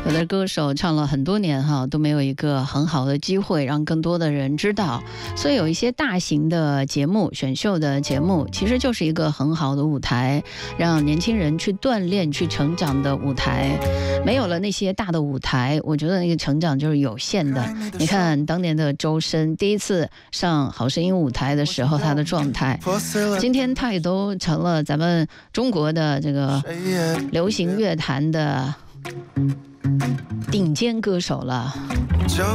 有的歌手唱了很多年哈，都没有一个很好的机会让更多的人知道，所以有一些大型的节目、选秀的节目，其实就是一个很好的舞台，让年轻人去锻炼、去成长的舞台。没有了那些大的舞台，我觉得那个成长就是有限的。你看当年的周深第一次上《好声音》舞台的时候，他的状态，今天他也都成了咱们中国的这个流行乐坛的顶尖歌手了。